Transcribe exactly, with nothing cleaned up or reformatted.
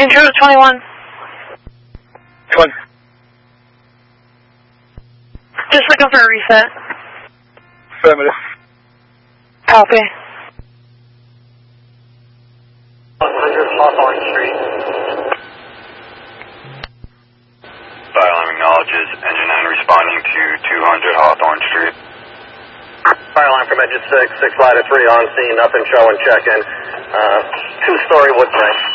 Control twenty-one. One. Just looking for a reset. Affirmative. Copy. one hundred Hawthorne Street. Dial acknowledges engine nine responding to two hundred Hawthorne Street. Fire line from engine six, six ladder three on scene, nothing showing, check in. Uh, two story wood frame.